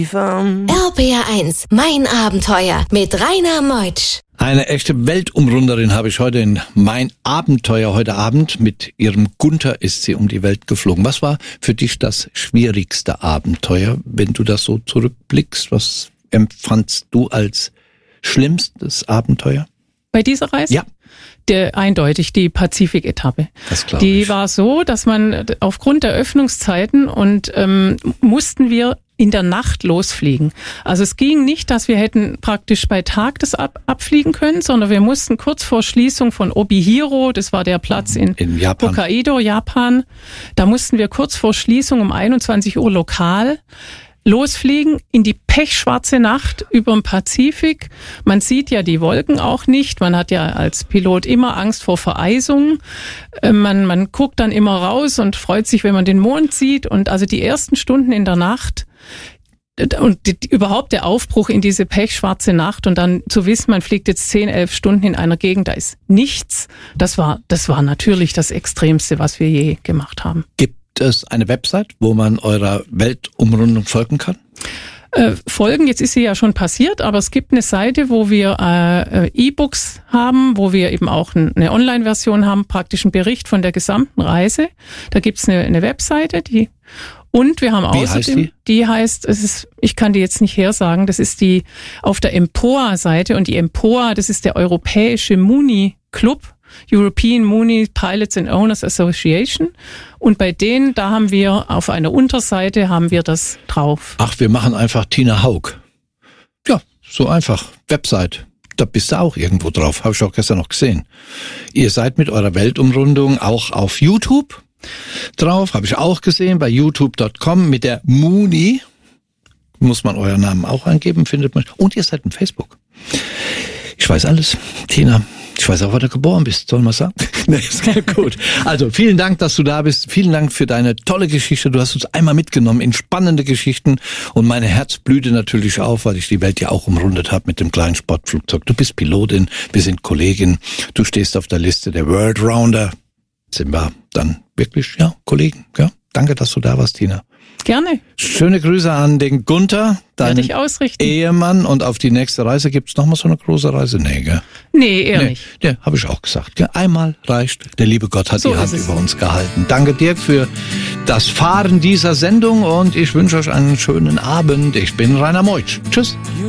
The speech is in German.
RPR1, mein Abenteuer mit Rainer Meutsch. Eine echte Weltumrunderin habe ich heute in mein Abenteuer heute Abend. Mit ihrem Gunther ist sie um die Welt geflogen. Was war für dich das schwierigste Abenteuer, wenn du das so zurückblickst? Was empfandst du als schlimmstes Abenteuer? Bei dieser Reise? Ja. Eindeutig die Pazifik-Etappe. Das glaube ich. Die war so, dass man aufgrund der Öffnungszeiten mussten wir in der Nacht losfliegen. Also es ging nicht, dass wir hätten praktisch bei Tag das abfliegen können, sondern wir mussten kurz vor Schließung von Obihiro, das war der Platz in Japan. Hokkaido, Japan, da mussten wir kurz vor Schließung um 21 Uhr lokal losfliegen in die pechschwarze Nacht über den Pazifik. Man sieht ja die Wolken auch nicht. Man hat ja als Pilot immer Angst vor Vereisung. Man guckt dann immer raus und freut sich, wenn man den Mond sieht. Und also die ersten Stunden in der Nacht und überhaupt der Aufbruch in diese pechschwarze Nacht und dann zu wissen, man fliegt jetzt 10, 11 Stunden in einer Gegend, da ist nichts. Das war natürlich das Extremste, was wir je gemacht haben. Gibt es eine Website, wo man eurer Weltumrundung folgen kann? Folgen, jetzt ist sie ja schon passiert, aber es gibt eine Seite, wo wir E-Books haben, wo wir eben auch eine Online-Version haben, praktisch einen Bericht von der gesamten Reise. Da gibt's eine Webseite, und wir haben außerdem, die heißt, ich kann die jetzt nicht hersagen, das ist die auf der EMPOA-Seite, und die EMPOA, das ist der europäische Muni-Club, European Muni Pilots and Owners Association, und bei denen, da haben wir auf einer Unterseite haben wir das drauf. Ach, wir machen einfach Tina Haug. Ja, so einfach. Website. Da bist du auch irgendwo drauf. Habe ich auch gestern noch gesehen. Ihr seid mit eurer Weltumrundung auch auf YouTube drauf. Habe ich auch gesehen bei youtube.com mit der Muni. Muss man euren Namen auch angeben, findet man. Und ihr seid in Facebook. Ich weiß alles. Tina, ich weiß auch, wann du geboren bist, soll man sagen? Nee, ist gut. Also vielen Dank, dass du da bist. Vielen Dank für deine tolle Geschichte. Du hast uns einmal mitgenommen in spannende Geschichten. Und meine Herz blühte natürlich auf, weil ich die Welt ja auch umrundet habe mit dem kleinen Sportflugzeug. Du bist Pilotin, wir sind Kollegin. Du stehst auf der Liste der World Rounder. Sind wir dann wirklich, ja, Kollegen. Ja, danke, dass du da warst, Tina. Gerne. Schöne Grüße an den Gunther, deinen Ehemann, und auf die nächste Reise. Gibt's noch mal so eine große Reise? Nee, gell? Nee, eher nicht. Ja, habe ich auch gesagt. Gell? Einmal reicht. Der liebe Gott hat die Hand über uns gehalten. Danke dir für das Fahren dieser Sendung und ich wünsche euch einen schönen Abend. Ich bin Rainer Meutsch. Tschüss.